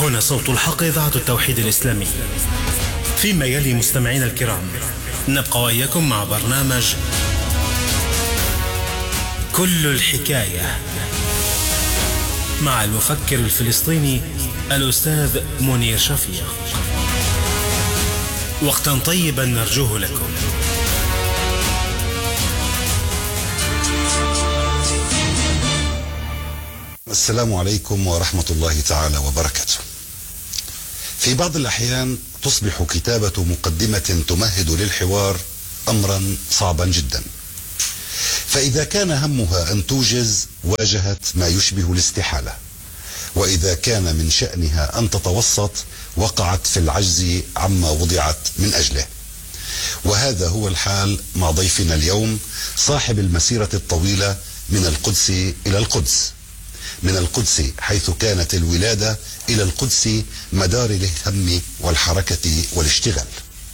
هنا صوت الحق، إذاعة التوحيد الإسلامي. فيما يلي مستمعينا الكرام، نبقى وإياكم مع برنامج كل الحكاية مع المفكر الفلسطيني الأستاذ منير شفيق. وقتا طيبا نرجوه لكم. السلام عليكم ورحمة الله تعالى وبركاته. في بعض الأحيان تصبح كتابة مقدمة تمهد للحوار أمرا صعبا جدا، فإذا كان همها أن توجز واجهت ما يشبه الاستحالة، وإذا كان من شأنها أن تتوسط وقعت في العجز عما وضعت من أجله. وهذا هو الحال مع ضيفنا اليوم، صاحب المسيرة الطويلة من القدس إلى القدس، من القدس حيث كانت الولادة إلى القدس مدار الهم والحركة والاشتغال.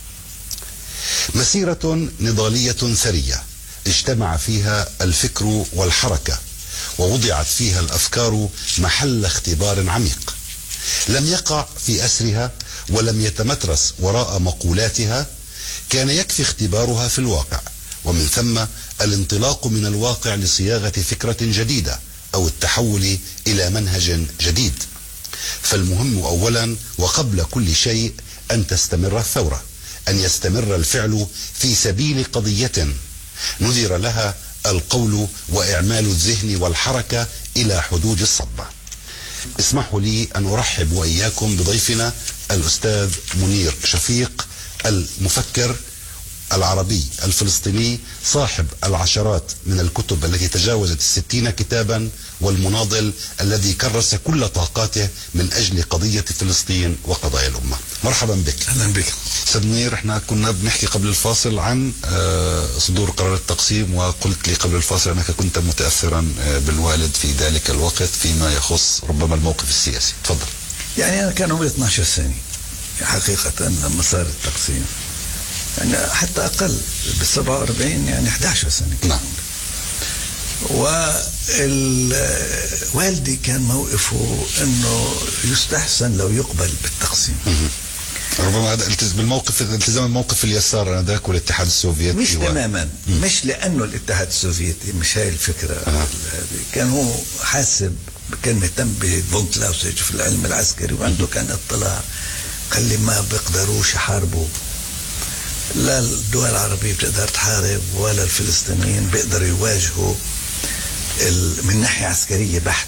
مسيرة نضالية ثرية اجتمع فيها الفكر والحركة، ووضعت فيها الأفكار محل اختبار عميق. لم يقع في أسرها ولم يتمترس وراء مقولاتها، كان يكفي اختبارها في الواقع، ومن ثم الانطلاق من الواقع لصياغة فكرة جديدة أو التحول إلى منهج جديد. فالمهم أولا وقبل كل شيء أن تستمر الثورة، أن يستمر الفعل في سبيل قضية نذر لها القول وإعمال الذهن والحركة إلى حدود الصدمة. اسمحوا لي أن أرحب وإياكم بضيفنا الأستاذ منير شفيق، المفكر العربي الفلسطيني، صاحب العشرات من الكتب التي تجاوزت 60 كتابا، والمناضل الذي كرس كل طاقاته من أجل قضية فلسطين وقضايا الأمة. مرحبا بك. أهلا بك. أستاذ منير، احنا كنا بنحكي قبل الفاصل عن صدور قرار التقسيم، وقلت لي قبل الفاصل أنك كنت متأثرا بالوالد في ذلك الوقت فيما يخص ربما الموقف السياسي. تفضل. يعني أنا كان عمري 12 سنة حقيقة لما صار التقسيم، يعني حتى أقل، بال47 يعني 11 سنة. نعم. والدي كان موقفه أنه يستحسن لو يقبل بالتقسيم. ربما هذا التزام الموقف اليسار آنذاك والاتحاد السوفيتي. مش تماما، مش لأنه الاتحاد السوفيتي، مش هاي الفكرة. كان هو حاسب، كان مهتم بفون كلاوسيج في العلم العسكري، وعنده كان اطلاع، قال لي ما بيقدروش يحاربوا، لا الدول العربية بتقدر تحارب ولا الفلسطينيين بيقدروا يواجهوا من ناحية عسكرية بحت.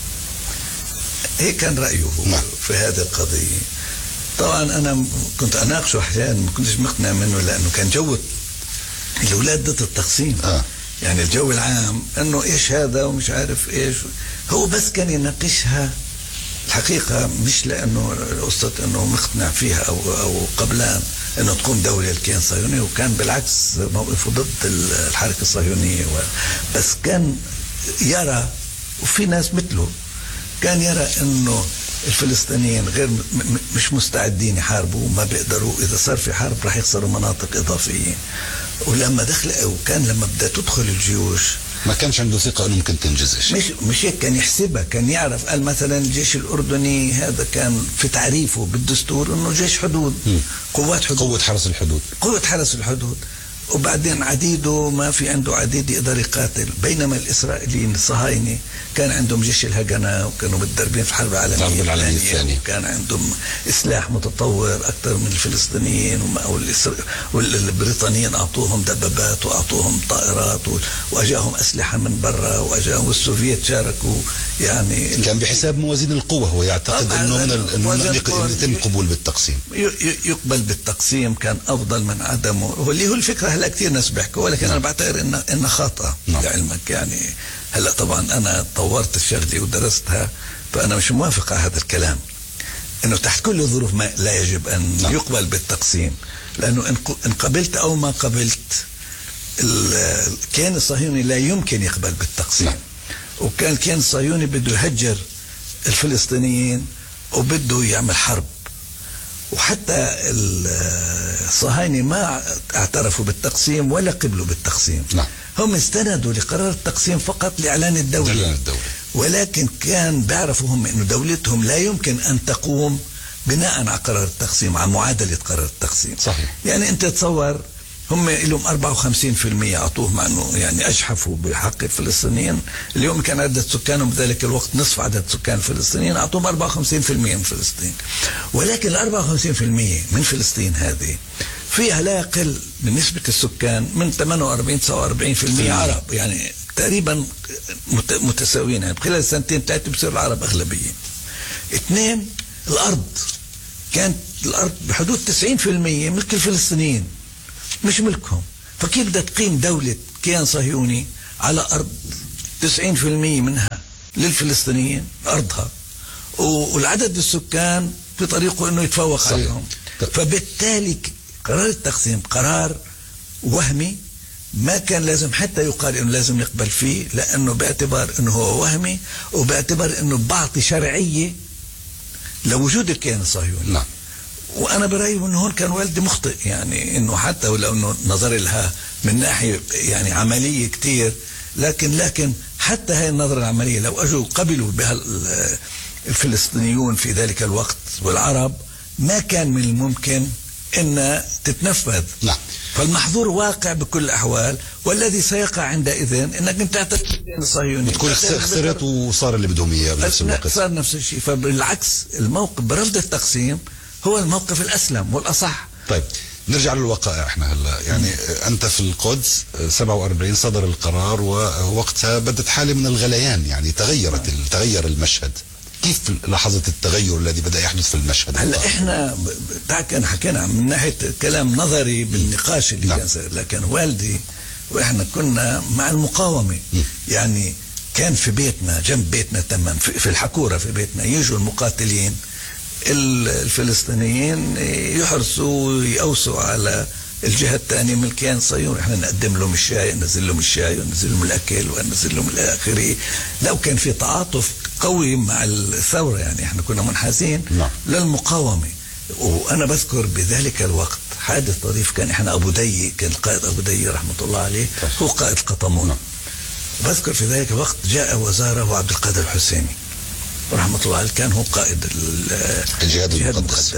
هيك كان رأيه في هذه القضية. طبعا أنا كنت أناقشه أحيانا، ما كنتش مقتنع منه، لأنه كان جو الأولاد ضد التقسيم. يعني الجو العام أنه إيش هذا ومش عارف إيش، هو بس كان يناقشها الحقيقة، مش لأنه قصة أنه مقتنع فيها أو قبلان أنه تقوم دولة الكيان الصهيوني، وكان بالعكس موقفه ضد الحركة الصهيونية. بس كان يرى، وفي ناس مثله، كان يرى أنه الفلسطينيين غير مش مستعدين يحاربوا، ما بيقدروا، إذا صار في حرب راح يخسروا مناطق إضافية. ولما وكان لما بدأت تدخل الجيوش ما كانش عنده ثقة أنه ممكن تنجزش. مش هيك، كان يحسبها، كان يعرف. قال مثلا الجيش الأردني هذا كان في تعريفه بالدستور أنه جيش حدود، قوات حدود، قوة حرس الحدود، قوة حرس الحدود. وبعدين عديده ما في عنده عديد يقدر يقاتل. بينما الإسرائيليين الصهاينة كان عندهم جيش الهجنة، وكانوا متدربين في الحرب العالمية الثانية، وكان عندهم سلاح متطور أكثر من الفلسطينيين، والبريطانيين أعطوهم دبابات وأعطوهم طائرات، وأجاهم أسلحة من برا، وأجاهم السوفيت شاركوا. يعني كان بحساب موازين القوة، هو يعتقد أنه يتم قبول بالتقسيم. يقبل بالتقسيم كان أفضل من عدمه، واللي هو الفكرة. هلا كثير ناس بيحكوا، ولكن أنا بعتبر إنها خاطئة لعلمك. يعني هلا طبعا أنا طورت الشغلة ودرستها، فأنا مش موافق على هذا الكلام، إنه تحت كل الظروف لا يجب أن يقبل بالتقسيم، لأنه إن قبلت أو ما قبلت الكيان الصهيوني لا يمكن يقبل بالتقسيم. وكان الكيان الصهيوني بده يهجر الفلسطينيين وبده يعمل حرب، وحتى الصهاينة ما اعترفوا بالتقسيم ولا قبلوا بالتقسيم. هم استندوا لقرار التقسيم فقط لإعلان الدولة. ولكن كان بيعرفوا هم انه دولتهم لا يمكن ان تقوم بناء على قرار التقسيم، على معادلة قرار التقسيم. صحيح. يعني انت تصور هم لهم 54% اعطوه، مع انه يعني اجحفوا بحق الفلسطينيين. اليوم كان عدد سكانهم بذلك الوقت نصف عدد سكان الفلسطينيين، اعطوهم 54% من فلسطين. ولكن ال 54% من فلسطين هذه فيها لا يقل من نسبة السكان من 48-49% عرب، يعني تقريبا متساويين. يعني خلال سنتين ثلاثة بصير العرب أغلبية. 2، الأرض كانت الأرض بحدود 90% ملك الفلسطينيين مش ملكهم. فكيف بدها تقيم دولة كيان صهيوني على أرض 90% منها للفلسطينيين أرضها، والعدد السكان في طريقه أنه يتفوق صحيح. عليهم. فبالتالي قرار التقسيم قرار وهمي، ما كان لازم حتى يقال انه لازم يقبل فيه، لانه باعتبار انه هو وهمي، وباعتبار انه بعطي شرعيه لوجود الكيان الصهيوني. نعم. وانا برايي انه هون كان والدي مخطئ، يعني انه حتى ولو انه نظر لها من ناحيه يعني عمليه كتير، لكن حتى هاي النظره العمليه لو اجوا قبلوا بها الفلسطينيون في ذلك الوقت والعرب، ما كان من الممكن ان تتنفذ. نعم. فالمحظور واقع بكل الاحوال، والذي سيقع عندئذ انك انت تعتقد الصهيوني تكون خسرت وصار اللي بدهم اياه بنفس الوقت. صار نفس الشيء. فبالعكس الموقف برفض التقسيم هو الموقف الاسلم والاصح. طيب نرجع للوقائع احنا هلا، يعني انت في القدس 47 صدر القرار، ووقتها بدت حاله من الغليان، يعني تغير المشهد. كيف لاحظت التغير الذي بدأ يحدث في المشهد؟ هلا احنا حكينا من ناحيه كلام نظري بالنقاش اللي كان صار، لكن والدي واحنا كنا مع المقاومه. يعني كان في بيتنا جنب بيتنا تمام في الحكوره في بيتنا يجوا المقاتلين الفلسطينيين يحرسوا ويأوسوا على الجهة الثانية من الكيان الصهيوني. احنا نقدم لهم الشاي، ننزل لهم الشاي وننزل لهم الاكل وننزل لهم الى اخره. لو كان في تعاطف قوي مع الثورة، يعني احنا كنا منحازين للمقاومة. وانا بذكر بذلك الوقت حادث طريف، كان احنا ابو دي، كان القائد ابو دي رحمة الله عليه هو قائد القطامون. بذكر في ذلك الوقت جاء وزاره عبد القادر الحسيني رحمة الله عليه، كان هو قائد الجهاد المقدس.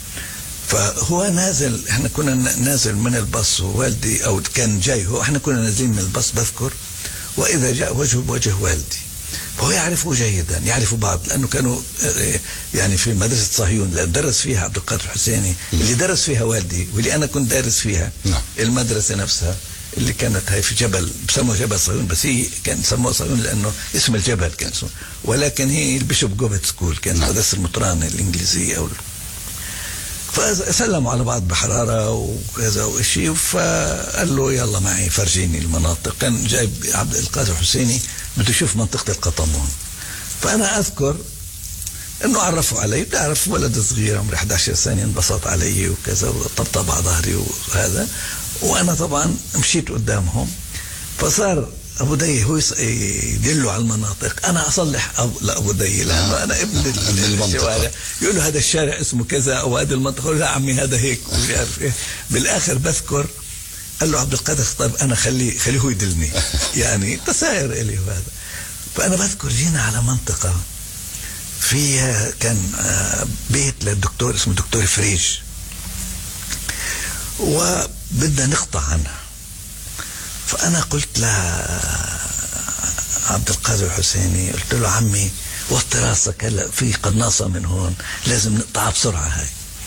فهو نازل، احنا كنا نازل من الباص، ووالدي او كان جاي هو، احنا كنا نازلين من الباص بذكر، واذا جاء وجهه بوجه والدي. فهو يعرفه جيدا، يعرفوا بعض، لانه كانوا يعني في مدرسه صهيون اللي درس فيها عبد القادر الحسيني، اللي درس فيها والدي واللي انا كنت دارس فيها. المدرسه نفسها اللي كانت هاي في جبل بسموه جبل صهيون، بس هي كان سموه صهيون لانه اسم الجبل كان اسمه، ولكن هي البيشوب جوفيت سكول كانت مدرسه المطران الانجليزيه او فسلموا على بعض بحرارة وكذا وشيء. فقال له يلا معي فرجيني المناطق. كان جايب عبد القادر الحسيني بده يشوف منطقة القطامون. فأنا أذكر إنه عرفوا علي، بتعرف ولد صغير عمري 11 سنة، انبسط علي وكذا وطبطب على ظهري وهذا، وأنا طبعا مشيت قدامهم. فصار أبو دي هو يدلوا على المناطق، أنا أصلح لأبو دي لأنه أنا ابن الشوارع. يقول له هذا الشارع اسمه كذا أو هذا المنطقة، لا عمي هذا هيك ومش عارف إيه. بالآخر بذكر قال له عبد القادر طيب أنا خليه هو يدلني يعني تساير إلي وهذا. فأنا بذكر جينا على منطقة فيها كان بيت للدكتور اسمه دكتور فريج، وبدنا نقطع عنها. فأنا قلت لعبد القادر الحسيني، قلت له عمي وطي راسك، هلا في قناصة من هون لازم نقطعها بسرعة هاي.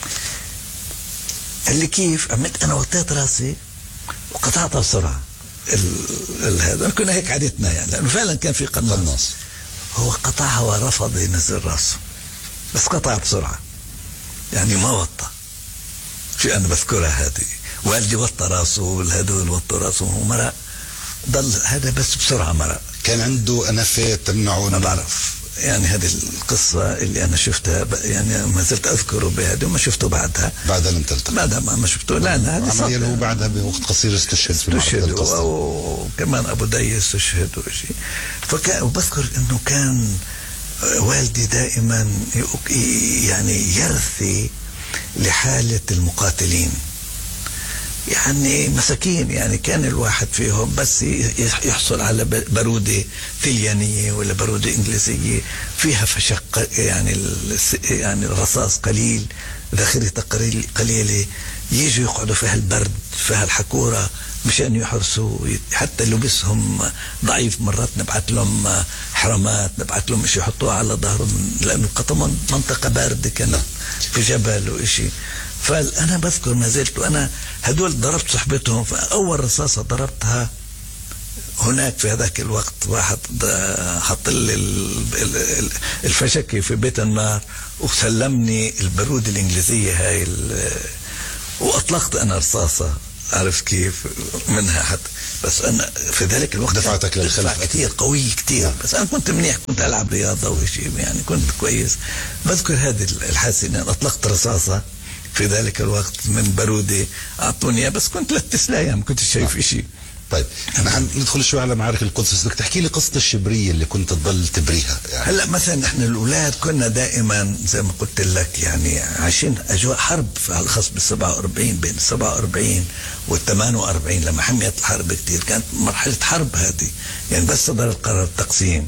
قال لي كيف؟ عملت أنا وطيت راسي وقطعتها بسرعة. هذا كنا هيك عادتنا يعني، لأنه فعلا كان في قناص. هو قطعها ورفض ينزل راسه، بس قطع بسرعة يعني ما وطى. في أنا بذكرها هذه، والدي وطى راسه والهدول وطوا راسه ومرق، ضل هذا بس بسرعة مرق. كان عنده أنفة تمنعه؟ ما بعرف يعني، هذه القصة اللي أنا شفتها يعني ما زلت أذكره بهذا، وما شفته بعدها لم تلتقي؟ بعدها ما شفته. لا عمليا هو بعدها بوقت قصير استشهد وكمان أبو دي استشهد وشيء. وبذكر إنه كان والدي دائما يعني يرثي لحالة المقاتلين، يعني مساكين. يعني كان الواحد فيهم بس يحصل على برودة ثليانية ولا برودة إنجليزية فيها فشق، يعني الرصاص قليل، ذخيرته قليلة، يجوا يقعدوا فيها البرد فيها الحكورة مشان يحرسوا. حتى لبسهم ضعيف، مرات نبعث لهم حرامات، نبعث لهم شيء يحطوها على ظهرهم، لأنه القطمون منطقة باردة كانت في جبل وإشي. فأنا بذكر ما زلت، وأنا هدول ضربت صحبتهم. فأول رصاصة ضربتها هناك في هذاك الوقت واحد حط لي الفشكي في بيت النار وسلمني البارود الإنجليزية هاي وأطلقت أنا رصاصة، عارف كيف منها حتى. بس أنا في ذلك الوقت دفعتك للخلف كتير قوي كتير. بس أنا كنت منيح، كنت ألعب رياضة وشيء، يعني كنت كويس. بذكر هذه الحادثة أن أطلقت رصاصة في ذلك الوقت من برودة أعطوني، بس كنت للتسلاية، ما كنت شايف شيء. طيب نحن ندخل شوي على معارك القدس، بس بدك تحكي لي قصة الشبرية اللي كنت تضل تبريها. يعني هلا مثلا احنا الاولاد كنا دائما زي ما قلت لك يعني عايشين اجواء حرب، على الخاص بال 47 بين 47 وال 48 لما حميت الحرب كثير، كانت مرحلة حرب هذه. يعني بس صدر القرار التقسيم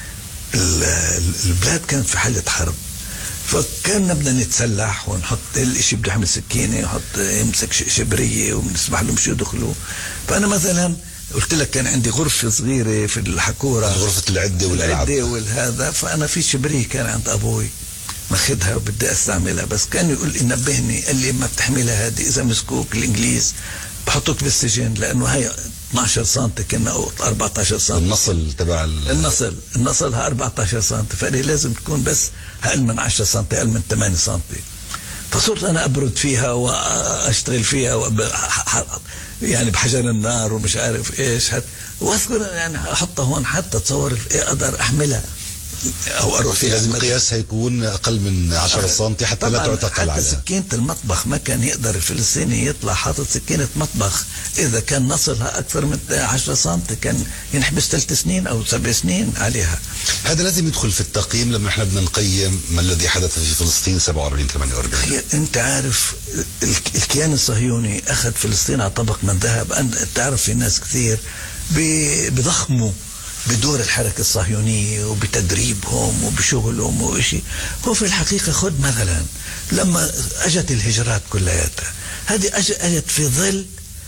البلاد كانت في حالة حرب، فكنا بدنا نتسلح ونحط الاشي بده يحمل سكينه، يحط يمسك شبريه وبنسمح لهم شو يدخلوا. فانا مثلا قلت لك كان عندي غرفه صغيره في الحكوره، غرفه العده والالعاب والهذا. فانا في شبريه كان عند ابوي ماخذها وبدي استعملها، بس كان يقول لي نبهني، قال لي ما بتحملها هذه، اذا مسكوك الانجليز بحطوك بالسجن، لانه هي 12 سم كنا او 14 سم. النصل تبع النصل 14 سم، فقال لازم تكون بس اقل من 10 سم، اقل من 8 سم. فصرت انا ابرد فيها واشتغل فيها يعني بحجر النار ومش عارف ايش، واذكر يعني احطها هون حتى تصور اقدر احملها او اروح فيها. لازم قياسها يكون اقل من 10 سم حتى لا تعتقل عليها. حتى سكينة المطبخ ما كان يقدر الفلسطيني يطلع حاطط سكينة مطبخ اذا كان نصلها اكثر من 10 سم كان ينحبس 3 سنين او 7 سنين عليها. هذا لازم يدخل في التقييم لما احنا بدنا نقيم ما الذي حدث في فلسطين 47 48. انت عارف الكيان الصهيوني اخذ فلسطين على طبق من ذهب. انت تعرف في ناس كثير بضخموا بدور الحركة الصهيونية وبتدريبهم وبشغلهم وإشي. هو في الحقيقة خد مثلا لما أجت الهجرات كلياتها، هذه أجت في ظل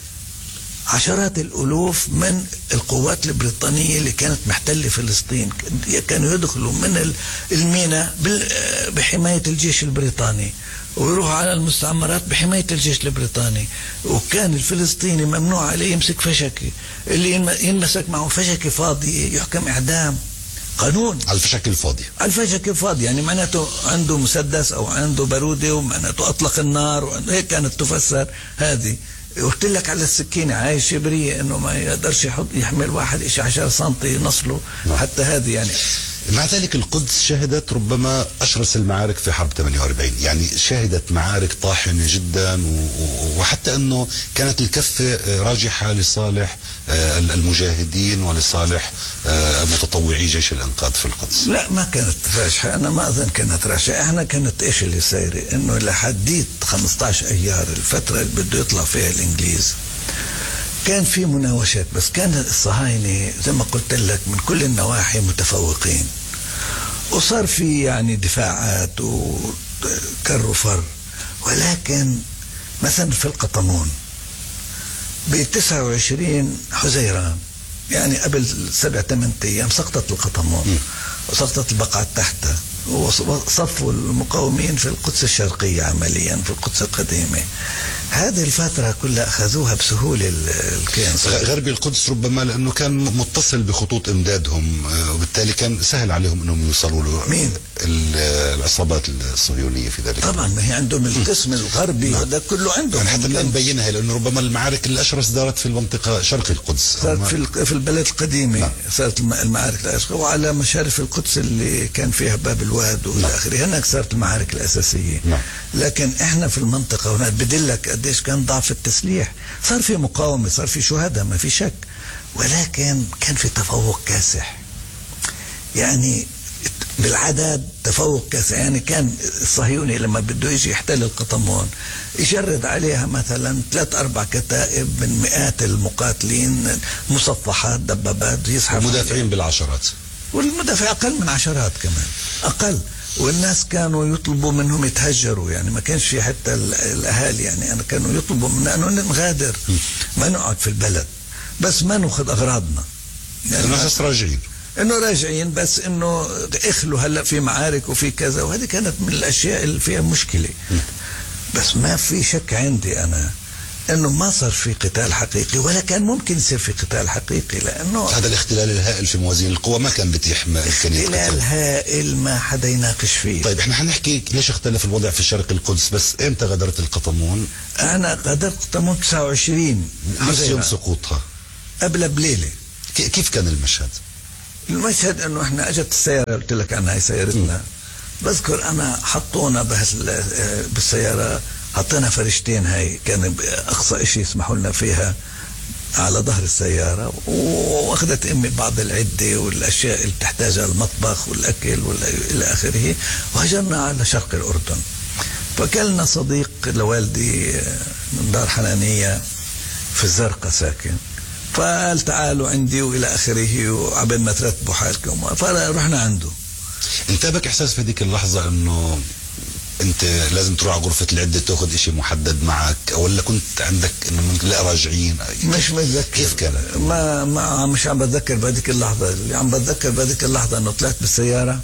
عشرات الألوف من القوات البريطانية اللي كانت محتلة فلسطين، كانوا يدخلوا من الميناء بحماية الجيش البريطاني ويروحوا على المستعمرات بحماية الجيش البريطاني. وكان الفلسطيني ممنوع عليه يمسك فشكي، اللي ينمسك معه فشكي فاضي يحكم إعدام. قانون على الفشكي الفاضي، على الفشكي الفاضي، يعني معناته عنده مسدس أو عنده بارودة ومعناته أطلق النار، هيك كانت تفسر هذه. قلت لك على السكينة عايز شبرية انه ما يقدرش يحمل واحد 10 سم نصله. حتى هذه يعني. مع ذلك القدس شهدت ربما أشرس المعارك في حرب 48، يعني شهدت معارك طاحنة جدا، وحتى أنه كانت الكفة راجحة لصالح المجاهدين ولصالح متطوعي جيش الإنقاذ في القدس. لا ما كانت راجحة، أنا ما أظن كانت راجحة. إحنا كانت إيش اللي سايرة إنه لحديت 15 أيار الفترة اللي بده يطلع فيها الإنجليز كان في مناوشات، بس كان الصهاينة زي ما قلت لك من كل النواحي متفوقين، وصار في يعني دفاعات وكر وفر. ولكن مثلا في القطمون ب 29 حزيران يعني قبل 7-8 أيام سقطت القطمون وسقطت البقعة تحتها، وصفوا المقاومين في القدس الشرقية عمليا في القدس القديمة. هذه الفترة كلها أخذوها بسهولة الكيان. غربي القدس ربما لأنه كان متصل بخطوط إمدادهم، وبالتالي كان سهل عليهم أنهم يوصلوا له. مين؟ العصابات الصهيونية في ذلك. طبعا ما هي عندهم القسم الغربي هذا كله عندهم. يعني حتى الآن بينها، لأنه ربما المعارك الأشرس دارت في المنطقة شرق القدس، صارت في البلد القديمة. صارت المعارك الأشرس، وعلى مشارف القدس اللي كان فيها باب الواد والى آخره، هناك صارت المعارك الأساسية. لكن احنا في المنطقة هناك بدلك قديش كان ضعف التسليح. صار في مقاومة، صار في شهداء، ما في شك، ولكن كان في تفوق كاسح. يعني بالعدد تفوق كاسح. يعني كان الصهيوني لما بده يجي يحتل القطمون يجرد عليها مثلا 3-4 كتائب من مئات المقاتلين، مصفحات، دبابات، يسحب مدافعين بالعشرات، والمدافع أقل من عشرات كمان أقل. والناس كانوا يطلبوا منهم يتهجروا، يعني ما كانش في حتى الأهالي، يعني أنا كانوا يطلبوا منا أنه نغادر، ما نقعد في البلد، بس ما نأخذ أغراضنا، يعني الناس راجعين، انه راجعين، بس انه اخلوا هلا في معارك وفي كذا، وهذه كانت من الاشياء اللي فيها مشكله. بس ما في شك عندي انا انه ما صار في قتال حقيقي، ولا كان ممكن يصير في قتال حقيقي، لانه هذا الاختلال الهائل في موازين القوى ما كان بيتيح امكانيه اختلال هائل ما حدا يناقش فيه. طيب احنا حنحكي ليش اختلف الوضع في شرق القدس، بس امتى غادرت القطمون؟ انا غادرت القطمون 29 نفس يوم سقوطها، قبل بليله. كيف كان المشهد؟ المشهد انه احنا اجت السياره، قلت لك عنها، هي سيارتنا. بذكر انا حطونا بالسياره، حطينا فرشتين، هاي كان اقصى اشي يسمحوا لنا فيها على ظهر السياره، واخذت امي بعض العده والاشياء اللي بتحتاجها المطبخ والاكل الى اخره، وهجرنا على شرق الاردن. فكلنا صديق لوالدي من دار حنانيه في الزرقاء ساكن، فقال تعالوا عندي والى اخره، وعبين ما ترتبوا حالكم، فرحنا عنده. انتابك احساس في هذيك اللحظه انه انت لازم تروح على غرفه العده تاخذ شيء محدد معك، ولا كنت عندك انه لا راجعين؟ مش متذكر كيف كان؟ ما مش عم بتذكر بهذيك اللحظه. اللي عم بتذكر بهذيك اللحظه انه طلعت بالسياره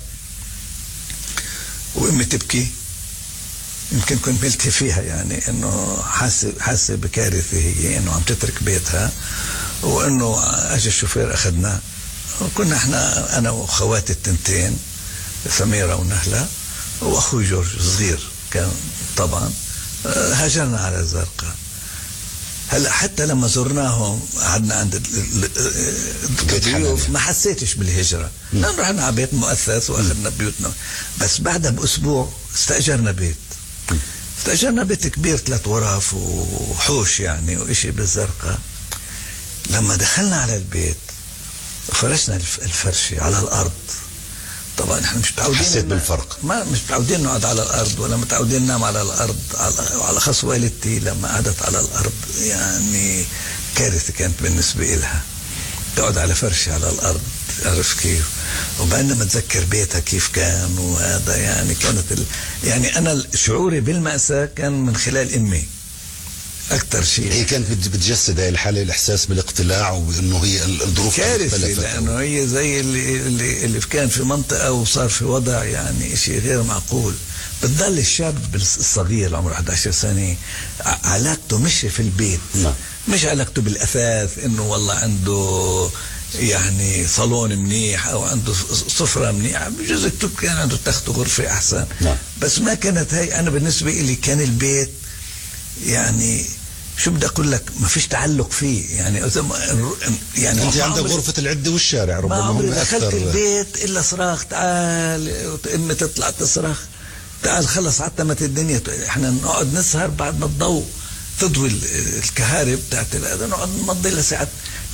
وامي تبكي، يمكن كنت ملتهي فيها، يعني انه حاسه بكارثه، هي انه عم تترك بيتها، وانه اجى الشوفير اخذنا، وكنا احنا انا واخواتي التنتين سميره ونهله واخوي جورج صغير كان طبعا. هاجرنا على الزرقاء. هلا حتى لما زرناهم قعدنا عند الضيوف ما حسيتش بالهجره، لانه رحنا على بيت مؤسس واخذنا بيوتنا. بس بعدها باسبوع استاجرنا بيت، استاجرنا بيت كبير 3 غرف وحوش يعني وإشي بالزرقاء. لما دخلنا على البيت فرشنا الفرشة على الأرض. طبعا احنا مش متعودين، حسيت بالفرق، ما مش متعودين نقعد على الأرض، ولا متعودين ننام على الأرض. على خاص والدتي لما قعدت على الأرض يعني كارثة كانت بالنسبة إلها، تقعد على فرشة على الأرض، عرف كيف؟ وبعدين ما اتذكر بيتها كيف كان، وهذا يعني كانت يعني أنا شعوري بالمأساة كان من خلال أمي أكثر شيء. هي كانت بتجسد هاي الحالة، الإحساس بالاقتلاع، وإنه هي الظروف كارثة، لأنه هي زي اللي كان في منطقة وصار في وضع يعني شيء غير معقول. بتضل الشاب الصغير عمره 11 سنة علاقته مش في البيت، مش علاقته بالأثاث، إنه والله عنده يعني صالون منيح أو عنده سفرة منيحة، بجوز كان عنده تخت غرفة أحسن. بس ما كانت هاي. أنا بالنسبة إلي كان البيت يعني شو بدي اقول لك، ما فيش تعلق فيه، يعني انت عندك غرفة العدة والشارع، ربما ما عمري هم دخلت البيت الا صراخ تعال، امي تطلع تصرخ تعال خلص عتمت الدنيا. احنا نقعد نسهر بعد ما الضوء تضوي الكهارب بتاعت هذا، نقعد نمضي لساعة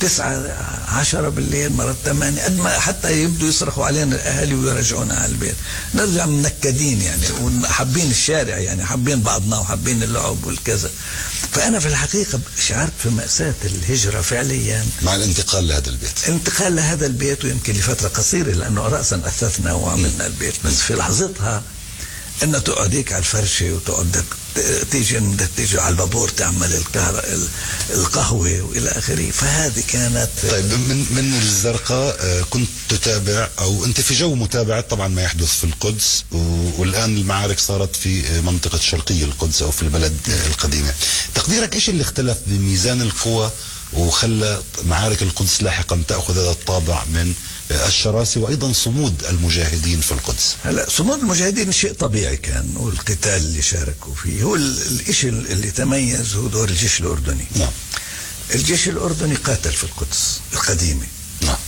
9-10 بالليل، مرات 8، قد ما حتى يبدوا يصرخوا علينا الاهالي ويرجعونا على البيت. نرجع منكدين يعني، وحابين الشارع يعني، حابين بعضنا وحابين اللعب والكذا. فانا في الحقيقه شعرت في مأساة الهجرة فعليا مع الانتقال لهذا البيت. انتقال لهذا البيت، ويمكن لفترة قصيرة، لانه رأسا اثثنا وعملنا البيت. بس في لحظتها انه تقعد هيك على الفرشه، وتقعد تيجي على البابور تعمل القهوه والى اخره. فهذه كانت. طيب من الزرقاء كنت تتابع، او انت في جو متابعه طبعا ما يحدث في القدس، والان المعارك صارت في منطقه شرقي القدس او في البلد القديمه. تقديرك ايش اللي اختلف بميزان القوى وخلى معارك القدس لاحقا تاخذ هذا الطابع من الشراسة، وأيضا صمود المجاهدين في القدس؟ هلا صمود المجاهدين شيء طبيعي كان، والقتال اللي شاركوا فيه هو الشيء اللي تميز هو دور الجيش الأردني. نعم. الجيش الأردني قاتل في القدس القديمة. نعم.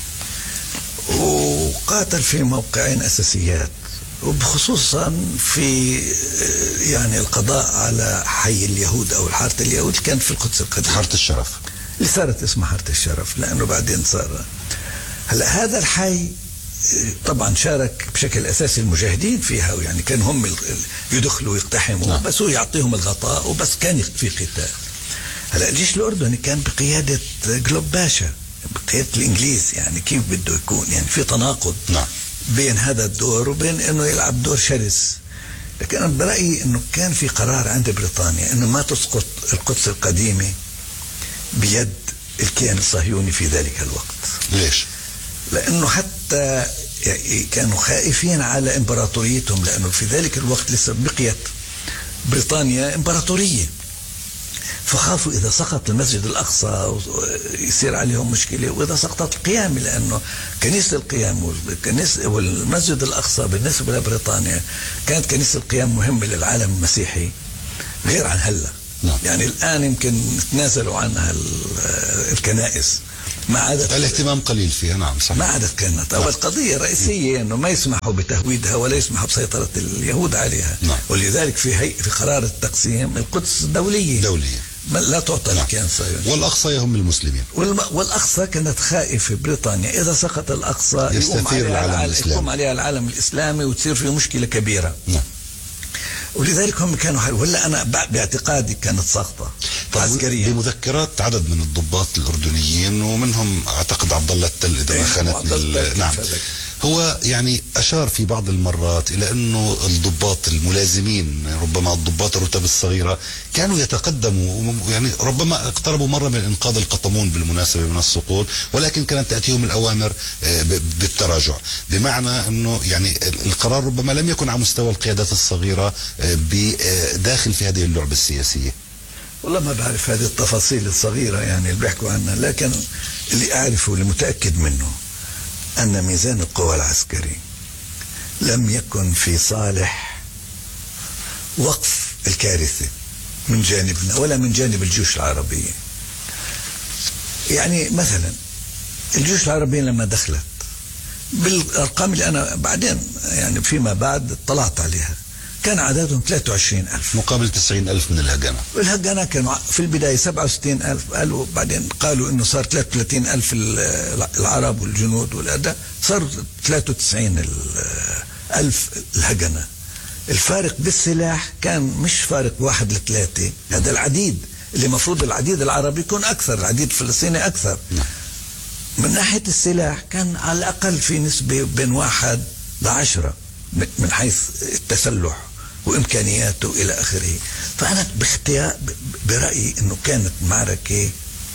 وقاتل في موقعين أساسيات، وبخصوصا في يعني القضاء على حي اليهود أو حارة اليهود اللي كانت في القدس القديمة، حارة الشرف اللي صارت اسمها حارة الشرف، لأنه بعدين صار. هلا هذا الحي طبعا شارك بشكل أساسي المجاهدين فيها، يعني كان هم يدخلوا ويقتحموا، بس هو يعطيهم الغطاء وبس، كان في قتال. هلا الجيش الأردني كان بقيادة جلوب باشا، بقيادة الإنجليز، يعني كيف بده يكون، يعني في تناقض بين هذا الدور وبين إنه يلعب دور شرس. لكن أنا برأيي إنه كان في قرار عند بريطانيا إنه ما تسقط القدس القديمة بيد الكيان الصهيوني في ذلك الوقت. ليش؟ لأنه حتى كانوا خائفين على إمبراطوريتهم، لأنه في ذلك الوقت لسه بقيت بريطانيا إمبراطورية، فخافوا إذا سقط المسجد الأقصى يصير عليهم مشكلة، وإذا سقطت القيامة، لأنه كنيسة القيام والمسجد الأقصى بالنسبة لبريطانيا كانت كنيسة القيام مهمة للعالم المسيحي غير عن هلا. يعني الآن يمكن تنازلوا عنها الكنائس، ما عادت الاهتمام قليل فيها. نعم صحيح. ما عادت كانت أول قضية رئيسية إنه ما يسمحوا بتهويدها ولا يسمحوا بسيطرة اليهود عليها. ولذلك في قرار التقسيم القدس دولية لا تعطى لكيان صهيوني، والأقصى يهم المسلمين، والأقصى كانت خائفة بريطانيا إذا سقط الأقصى يقوم عليها العالم الإسلامي وتصير في مشكلة كبيرة. ولذلك هم كانوا ولا أنا باعتقادي كانت ساقطة عسكريا. بمذكرات عدد من الضباط الأردنيين ومنهم أعتقد عبد الله التل إذا ما خانتني. نعم. هو يعني أشار في بعض المرات إلى أنه الضباط الملازمين، ربما الضباط الرتب الصغيرة، كانوا يتقدموا، يعني ربما اقتربوا مرة من إنقاذ القطمون بالمناسبة من السقوط، ولكن كانت تأتيهم الأوامر بالتراجع، بمعنى أنه يعني القرار ربما لم يكن على مستوى القيادات الصغيرة بداخل في هذه اللعبة السياسية. والله ما بعرف هذه التفاصيل الصغيرة يعني اللي بيحكوا عنها، لكن اللي أعرفه واللي متأكد منه أن ميزان القوى العسكري لم يكن في صالح وقف الكارثة من جانبنا ولا من جانب الجيوش العربية. يعني مثلا الجيوش العربية لما دخلت بالأرقام اللي أنا بعدين يعني فيما بعد اطلعت عليها كان عددهم 23,000 مقابل 90,000 من الهجنة. والهجنة كانوا في البداية 67,000، قالوا بعدين قالوا إنه صار 33,000 العرب والجنود والأداء، صار 93,000 الهجنة. الفارق بالسلاح كان مش فارق 1 ل3، هذا العديد اللي مفروض العديد العربي يكون أكثر، العديد الفلسطيني أكثر. من ناحية السلاح كان على الأقل في نسبة بين 1 ل10 من حيث التسلح وإمكانياته إلى آخره. فأنا برأيي أنه كانت معركة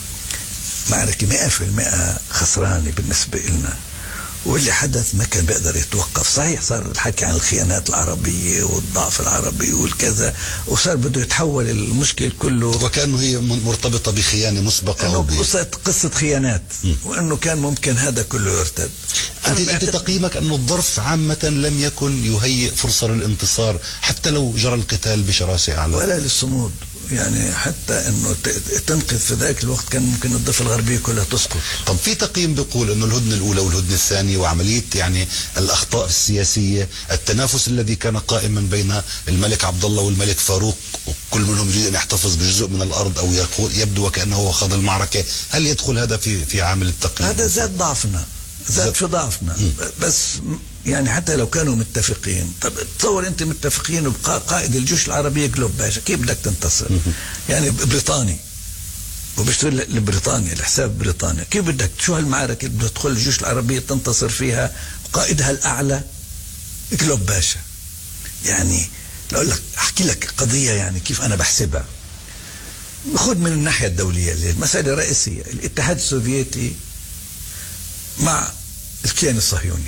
100% خسرانة بالنسبة لنا، واللي حدث ما كان بيقدر يتوقف. صحيح صار الحكي عن الخيانات العربية والضعف العربي والكذا، وصار بده يتحول المشكل كله وكأنه هي مرتبطة بخيانة مسبقة قصة خيانات، وأنه كان ممكن هذا كله يرتد. أنت تقييمك أنه الظرف عامة لم يكن يهيئ فرصة للانتصار حتى لو جرى القتال بشراسة أعلى ولا للصمود، يعني حتى أنه تنقذ في ذاك الوقت كان ممكن الضفة الغربية كلها تسقط. طب في تقييم بيقول أنه الهدنة الأولى والهدنة الثانية وعملية يعني الأخطاء السياسية، التنافس الذي كان قائما بين الملك عبد الله والملك فاروق، وكل منهم يريد أن يحتفظ بجزء من الأرض أو يبدو وكأنه هو خاض المعركة، هل يدخل هذا في عامل التقييم؟ هذا زاد ضعفنا، زاد في ضعفنا. بس يعني حتى لو كانوا متفقين، طب تصور انت متفقين وبقى قائد الجيوش العربية جلوب باشا، كيف بدك تنتصر؟ يعني بريطاني وبيشتغل لبريطانيا لحساب بريطانيا، كيف بدك شو هالمعركة اللي بده تدخل الجيوش العربية تنتصر فيها قائدها الأعلى جلوب باشا؟ يعني لأقول لك أحكي لك قضية يعني كيف أنا بحسبها. خذ من الناحية الدولية المسألة الرئيسية، الاتحاد السوفيتي مع الكيان الصهيوني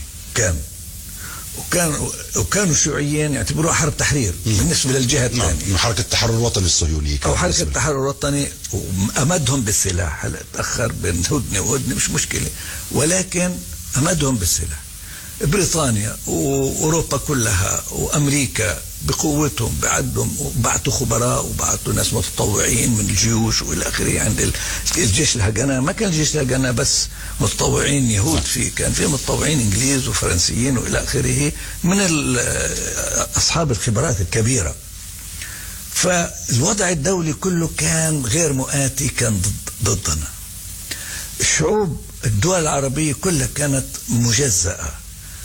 وكانوا الشيوعيين يعتبروها حرب تحرير بالنسبة للجهة الثانية. من حركة التحرر الوطني الصهيوني أو حركة التحرر الوطني، وأمدهم بالسلاح. هلا تأخر بين هدنة وهدنة مش مشكلة، ولكن أمدهم بالسلاح. بريطانيا وأوروبا كلها وأمريكا بقوتهم بعدهم، وبعتوا خبراء وبعتوا ناس متطوعين من الجيوش والى اخره. عند الجيش الهجنة ما كان الجيش الهجنة بس متطوعين يهود، كان في متطوعين انجليز وفرنسيين والى اخره من اصحاب الخبرات الكبيرة. فالوضع الدولي كله كان غير مؤاتي، كان ضدنا. الشعوب الدول العربية كلها كانت مجزأة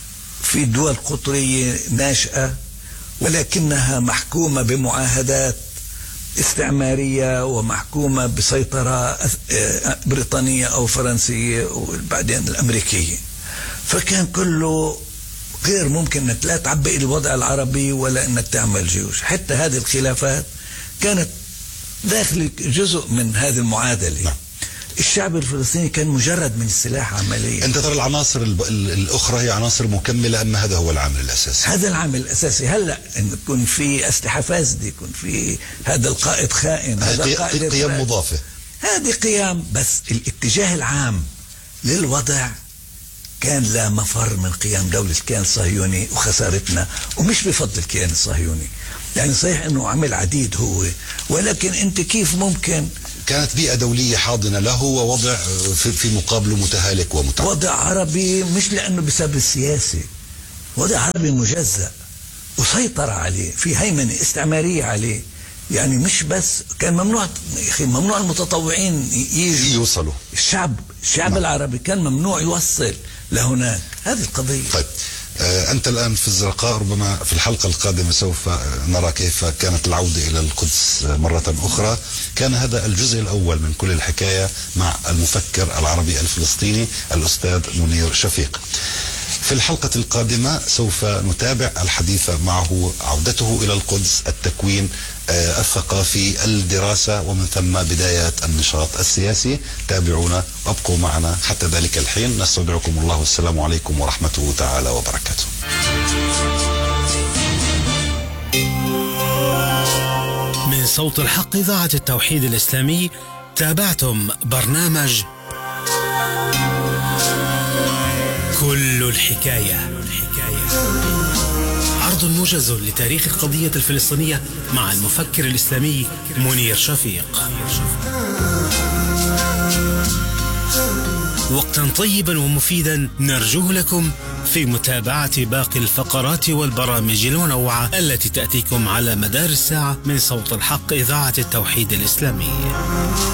في دول قطرية ناشئة ولكنها محكومة بمعاهدات استعمارية ومحكومة بسيطرة بريطانية أو فرنسية وبعدين الأمريكية. فكان كله غير ممكن أنك لا تعبئ الوضع العربي ولا أنك تعمل جيوش. حتى هذه الخلافات كانت داخل جزء من هذه المعادلة. نعم. الشعب الفلسطيني كان مجرد من السلاح عمليا. أنت ترى العناصر الأخرى هي عناصر مكملة، أما هذا هو العامل الأساسي؟ هذا العامل الأساسي. هلا إن يكون في أسلحة فاسدة، يكون في هذا القائد خائن، هذا القائد قيم مضافة، هذه قيم، بس الاتجاه العام للوضع كان لا مفر من قيام دولة الكيان الصهيوني وخسارتنا، ومش بفضل الكيان الصهيوني. يعني صحيح انه عمل عديد هو، ولكن انت كيف ممكن كانت بيئة دولية حاضنة له ووضع في مقابله متهالك ومتعب. وضع عربي مش لأنه بسبب السياسة، وضع عربي مجزأ وسيطر عليه، في هيمنة استعمارية عليه. يعني مش بس كان ممنوع، ممنوع المتطوعين يوصلوا. الشعب العربي كان ممنوع يوصل لهناك. هذه القضية. طيب أنت الآن في الزرقاء، ربما في الحلقة القادمة سوف نرى كيف كانت العودة إلى القدس مرة أخرى. كان هذا الجزء الأول من كل الحكاية مع المفكر العربي الفلسطيني الأستاذ منير شفيق. في الحلقة القادمة سوف نتابع الحديث معه، عودته إلى القدس، التكوين الثقافي، الدراسة، ومن ثم بدايات النشاط السياسي. تابعونا وابقوا معنا حتى ذلك الحين. نستودعكم الله والسلام عليكم ورحمته تعالى وبركاته. من صوت الحق إذاعة التوحيد الإسلامي تابعتم برنامج كل الحكاية، عرض موجز لتاريخ القضية الفلسطينية مع المفكر الإسلامي منير شفيق. وقتا طيبا ومفيدا نرجوه لكم في متابعة باقي الفقرات والبرامج المنوعة التي تأتيكم على مدار الساعة من صوت الحق إذاعة التوحيد الإسلامي.